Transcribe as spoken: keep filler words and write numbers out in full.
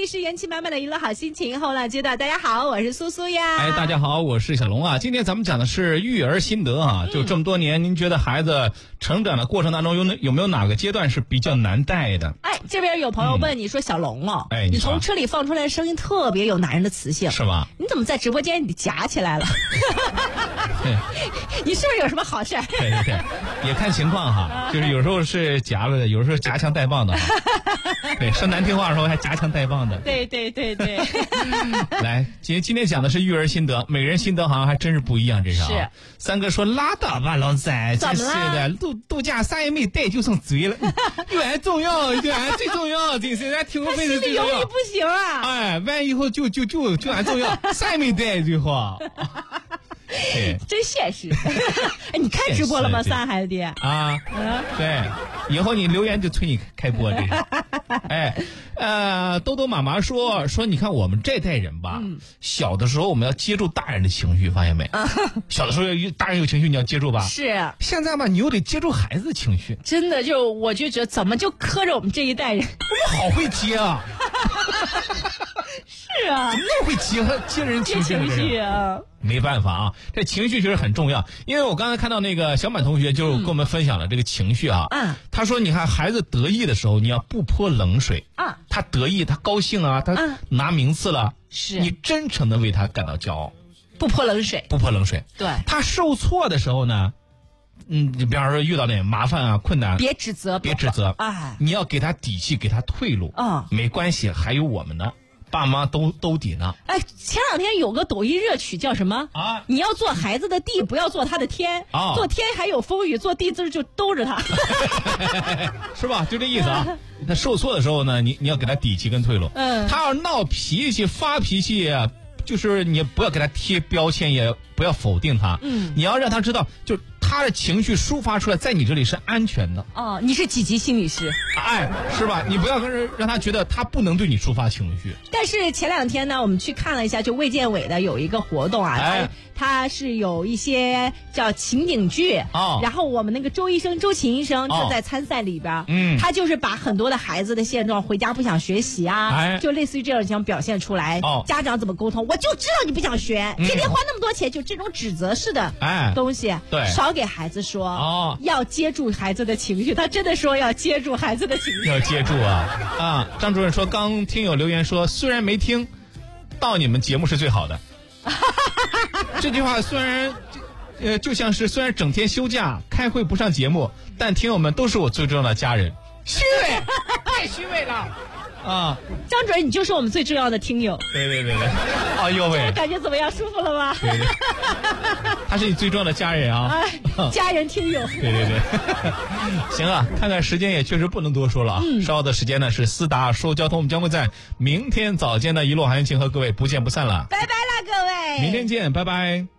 是元气满满的娱乐好心情，后浪接到大家好，我是苏苏呀。 哎，大家好，我是小龙啊。今天咱们讲的是育儿心得啊，嗯、就这么多年，您觉得孩子成长的过程当中有有没有哪个阶段是比较难带的？ 哎，这边有朋友问你说，小龙哦， 哎， 你从车里放出来的声音特别有男人的磁性， 是吧？ 你怎么在直播间里夹起来了？你是不是有什么好事？ 对对对，也看情况哈，就是有时候是夹了的，有时候夹枪带棒的。对，说难听话的时候还夹枪带棒的。 对对对对。 来，今今天讲的是育儿心得，每个人心得好像还真是不一样，这是啊。 是。 三哥说拉倒吧，老仔，真是的，度度假啥也没带就剩嘴了，有爱重要，有爱最重要，真是，咱听我辈子最重要。 他心里有你不行啊！ 哎，完以后就就就就俺重要，啥也没带最好。 真现实。哎，你看直播了吗？三孩子爹啊，嗯，对，以后你留言就催你开播，这是。哎，呃，豆豆妈妈说说，你看我们这代人吧，嗯、小的时候我们要接住大人的情绪，发现没？啊、小的时候大人有情绪，你要接住吧？ 是。 现在吧，你又得接住孩子的情绪。 真的，就我就觉得怎么就磕着我们这一代人？ 我们好会接啊！ 是啊， 怎么那么会接和接人情绪？ 情绪啊！ 没办法啊，这情绪确实很重要。因为我刚才看到那个小满同学就跟我们分享了这个情绪啊。嗯。他说：“你看孩子得意的时候，你要不泼冷水。啊。他得意，他高兴啊，他拿名次了，是你真诚的为他感到骄傲， 不泼冷水， 不泼冷水。 对。他受挫的时候呢，嗯，你比方说遇到那麻烦啊、困难， 别指责， 别指责，哎，你要给他底气，给他退路。啊，没关系，还有我们呢。”爸妈都兜底呢。 哎，前两天有个抖音热曲叫什么啊？你要做孩子的地，不要做他的天。啊，做天还有风雨，做地字就兜着他， 是吧？就这意思啊。他受挫的时候呢，你你要给他底气跟退路。嗯。他要闹脾气、发脾气，就是你不要给他贴标签，也不要否定他。嗯。你要让他知道，就他的情绪抒发出来，在你这里是安全的。 哦，你是几级心理师？ 哎，是吧？你不要跟人让他觉得他不能对你抒发情绪。 但是前两天呢，我们去看了一下，就卫健委的有一个活动啊，哎，它是有一些叫情景剧，哦，然后我们那个周医生、周琴医生就在参赛里边，嗯，他就是把很多的孩子的现状，回家不想学习啊，哎，就类似于这种想表现出来，哦，家长怎么沟通？我就知道你不想学，天天花那么多钱，就这种指责式的哎东西，对，少给孩子说，哦，要接住孩子的情绪，他真的说要接住孩子的情绪， 要接住啊啊！张主任说，刚听友留言说，虽然没听到你们节目是最好的。这句话虽然呃就像是虽然整天休假开会不上节目，但听友们都是我最重要的家人。虚伪，太虚伪了啊！ 张主任，你就是我们最重要的听友。 对对对对，哎呦喂， 感觉怎么样？舒服了吗？ 对对，他是你最重要的家人啊！ 哎，家人听友。 对对对，行啊，看看时间也确实不能多说了啊。嗯、稍后的时间呢是思达说交通，我们将会在明天早间的一路寒情和各位不见不散了。 拜拜了，各位， 明天见，拜拜。